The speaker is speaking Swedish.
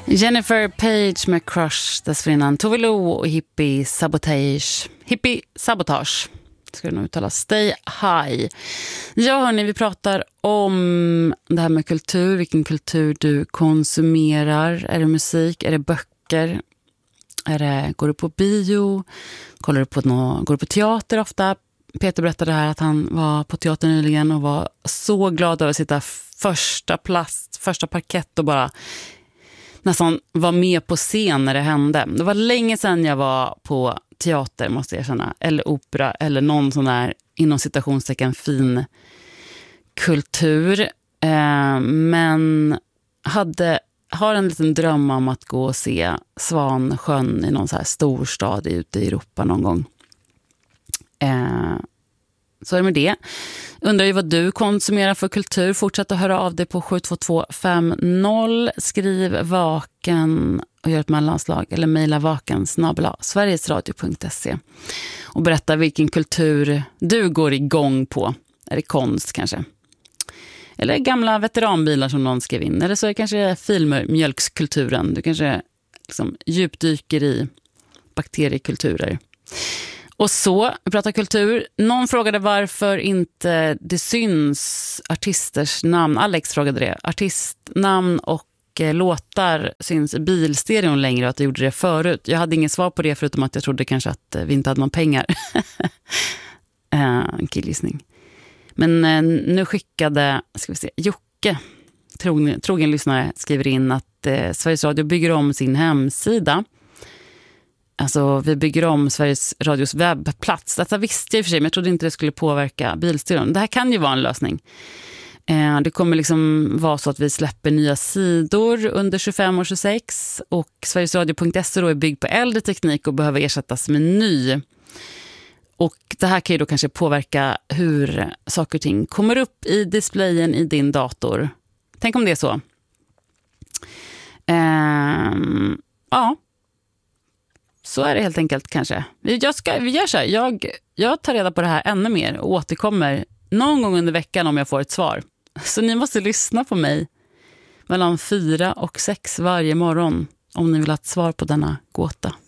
Jennifer Page med Crush, dessförinnan Tove Lo och Hippie Sabotage ska det nog uttalas. Stay High. Ja hörni, vi pratar om det här med kultur, vilken kultur du konsumerar. Är det musik, är det böcker, går du på bio, går du på teater ofta? Peter berättade här att han var på teater nyligen och var så glad över att sitta första parkett och bara nästan var med på scen när det hände. Det var länge sedan jag var på teater, måste jag känna, eller opera eller någon sån där inom citationstecken fin kultur, men har en liten dröm om att gå och se Svansjön i någon så här storstad ute i Europa någon gång. Så är det med det. Undrar ju vad du konsumerar för kultur. Fortsätt att höra av dig på 72250. Skriv vaken och gör ett mellanslag eller mejla vaken@sverigesradio.se och berätta vilken kultur du går igång på. Är det konst kanske? Eller gamla veteranbilar som någon skrev in. Eller så är det kanske filmmjölkskulturen. Du kanske liksom djupdyker i bakteriekulturer. Och så, vi pratar kultur. Någon frågade varför inte det syns artisters namn. Alex frågade det. Artistnamn och låtar syns i bilstereon längre och att jag gjorde det förut. Jag hade ingen svar på det förutom att jag trodde kanske att vi inte hade någon pengar. En killgissning. Men nu skickade, Jocke, trogen lyssnare, skriver in att Sveriges Radio bygger om sin hemsida. Alltså vi bygger om Sveriges Radios webbplats. Detta visste jag i och för sig, men jag trodde inte det skulle påverka bilstyren. Det här kan ju vara en lösning. Det kommer liksom vara så att vi släpper nya sidor under 25 och 26 och sverigesradio.se då är byggd på äldre teknik och behöver ersättas med ny. Och det här kan ju då kanske påverka hur saker och ting kommer upp i displayen i din dator. Tänk om det är så. Ja. Så är det helt enkelt kanske. Vi gör så här. Jag tar reda på det här ännu mer och återkommer någon gång under veckan om jag får ett svar. Så ni måste lyssna på mig mellan 4 och 6 varje morgon om ni vill ha ett svar på denna gåta.